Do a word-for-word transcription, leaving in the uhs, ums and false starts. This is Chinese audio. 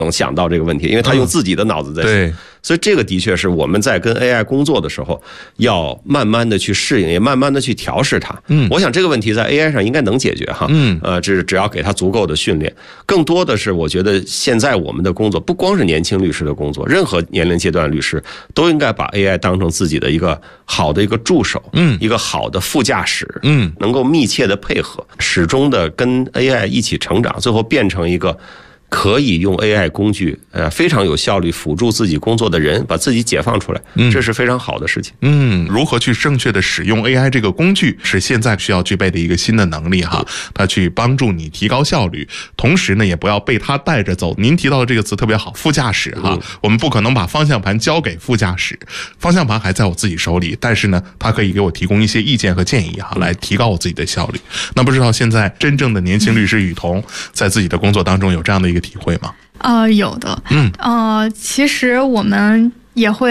能想到这个问题，因为他用自己的脑子在想。 对， 所以这个的确是我们在跟 A I 工作的时候，要慢慢的去适应，也慢慢的去调试它。嗯，我想这个问题在 A I 上应该能解决哈。嗯，呃，这是只要给它足够的训练。更多的是，我觉得现在我们的工作不光是年轻律师的工作，任何年龄阶段的律师都应该把 A I 当成自己的一个好的一个助手，嗯，一个好的副驾驶，嗯，能够密切的配合，始终的跟 A I 一起成长，最后变成一个可以用 A I 工具，呃，非常有效率辅助自己工作的人，把自己解放出来，这是非常好的事情。 嗯，如何去正确的使用 A I 这个工具，是现在需要具备的一个新的能力哈。它去帮助你提高效率，同时呢，也不要被它带着走。您提到的这个词特别好，副驾驶哈，我们不可能把方向盘交给副驾驶，方向盘还在我自己手里，但是呢，它可以给我提供一些意见和建议哈，来提高我自己的效率。那不知道现在真正的年轻律师雨桐，在自己的工作当中有这样的一个体会吗？ 呃，有的。嗯，呃，其实我们也会